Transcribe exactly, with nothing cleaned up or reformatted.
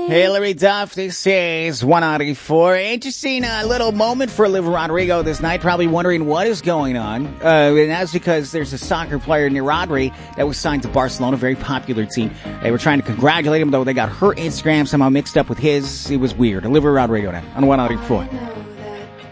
Hillary Duff, this is one ninety-four. Interesting uh, little moment for Olivia Rodrigo this night. Probably wondering what is going on. Uh, and that's because there's a soccer player near Rodri that was signed to Barcelona, a very popular team. They were trying to congratulate him, though they got her Instagram somehow mixed up with his. It was weird. Olivia Rodrigo now on one ninety-four.